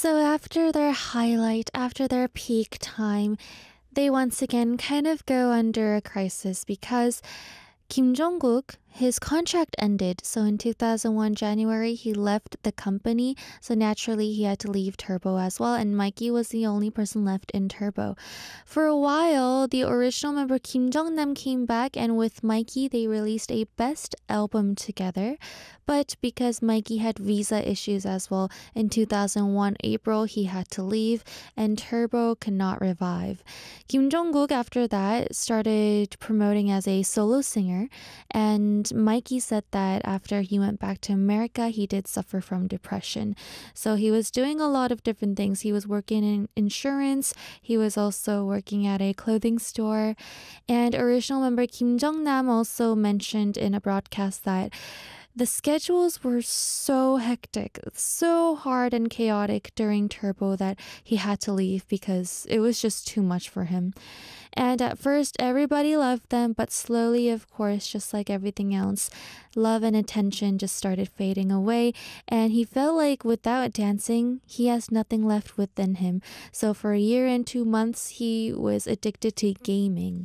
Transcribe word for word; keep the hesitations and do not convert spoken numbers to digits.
So after their highlight, after their peak time, they once again kind of go under a crisis because Kim Jong-kook, his contract ended. So in two thousand one January, he left the company. So naturally, he had to leave Turbo as well. And Mikey was the only person left in Turbo. For a while, the original member Kim Jong-nam came back, and with Mikey, they released a best album together. But because Mikey had visa issues as well, in two thousand one April, he had to leave, and Turbo could not revive. Kim Jong-kook, after that, started promoting as a solo singer, and Mikey said that after he went back to America, he did suffer from depression. So he was doing a lot of different things. He was working in insurance, he was also working at a clothing store, and original member Kim Jong-nam also mentioned in a broadcast that the schedules were so hectic, so hard and chaotic during Turbo that he had to leave because it was just too much for him. And at first, everybody loved them, but slowly, of course, just like everything else, love and attention just started fading away. And he felt like without dancing, he has nothing left within him. So for a year and two months, he was addicted to gaming.